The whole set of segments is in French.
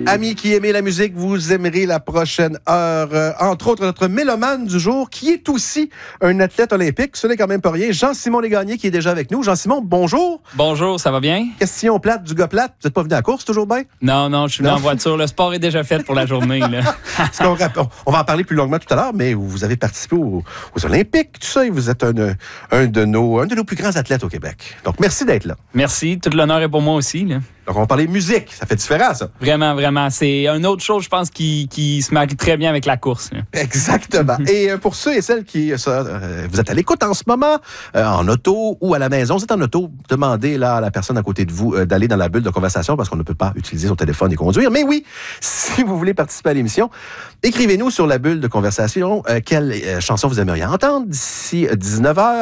Amis qui aimez la musique, vous aimerez la prochaine heure. Entre autres, notre mélomane du jour, qui est aussi un athlète olympique. Ce n'est quand même pas rien. Jean-Simon Légarnier qui est déjà avec nous. Jean-Simon, bonjour. Bonjour, ça va bien? Question plate du gars plate. Vous n'êtes pas venu à la course, toujours bien? Non, je suis venu en voiture. Le sport est déjà fait pour la journée. Là. On va en parler plus longuement tout à l'heure, mais vous avez participé aux Olympiques, tout ça, et vous êtes un de nos plus grands athlètes au Québec. Donc, merci d'être là. Merci. Tout l'honneur est pour moi aussi. Là. Donc, on va parler musique. Ça fait différent, ça. Vraiment. C'est une autre chose, je pense, qui se marie très bien avec la course. Là. Exactement. Et pour ceux et celles qui... vous êtes à l'écoute en ce moment, en auto ou à la maison. Vous êtes en auto, demandez là, à la personne à côté de vous d'aller dans la bulle de conversation parce qu'on ne peut pas utiliser son téléphone et conduire. Mais oui, si vous voulez participer à l'émission, écrivez-nous sur la bulle de conversation quelle chanson vous aimeriez entendre d'ici 19h.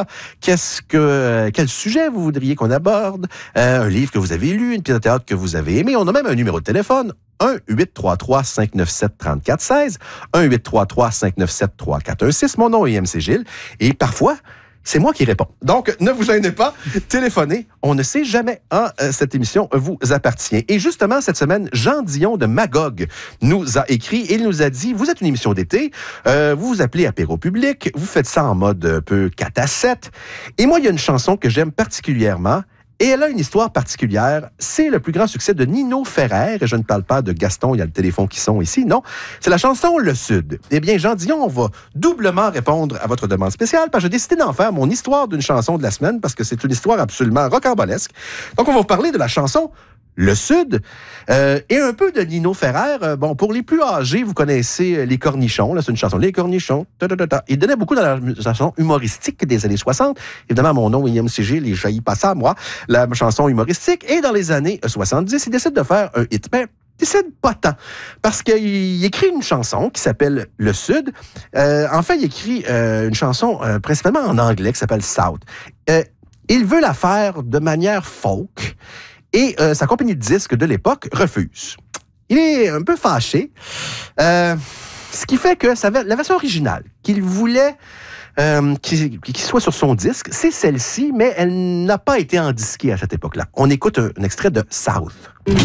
Quel sujet vous voudriez qu'on aborde? Un livre que vous avez lu, une pièce de théâtre que vous avez aimé. On a même un numéro de téléphone, 1-833-597-3416, 1-833-597-3416. Mon nom est MC Gilles. Et parfois, c'est moi qui réponds. Donc, ne vous gênez pas, téléphonez. On ne sait jamais. Cette émission vous appartient. Et justement, cette semaine, Jean Dion de Magog nous a écrit et il nous a dit, vous êtes une émission d'été, vous vous appelez Apéro Public, vous faites ça en mode un peu 4 à 7. Et moi, il y a une chanson que j'aime particulièrement. Et elle a une histoire particulière. C'est le plus grand succès de Nino Ferrer. Et je ne parle pas de Gaston, il y a le téléphone qui sonne ici. Non, c'est la chanson Le Sud. Eh bien, Jean Dion, on va doublement répondre à votre demande spéciale parce que j'ai décidé d'en faire mon histoire d'une chanson de la semaine parce que c'est une histoire absolument rocambolesque. Donc, on va vous parler de la chanson Le Sud, et un peu de Nino Ferrer. Bon, pour les plus âgés, vous connaissez Les Cornichons. Là, c'est une chanson, Les Cornichons. Il donnait beaucoup dans la chanson humoristique des années 60. Évidemment, mon nom, William C.G., les jaillit pas ça, moi. La chanson humoristique. Et dans les années 70, il décide de faire un hit. Ben, il décide pas tant. Parce qu'il écrit une chanson qui s'appelle Le Sud. En fait, il écrit une chanson principalement en anglais qui s'appelle South. Il veut la faire de manière folk. Et sa compagnie de disques de l'époque refuse. Il est un peu fâché. Ce qui fait que la version originale qu'il voulait qu'il soit sur son disque, c'est celle-ci, mais elle n'a pas été endisquée à cette époque-là. On écoute un extrait de South.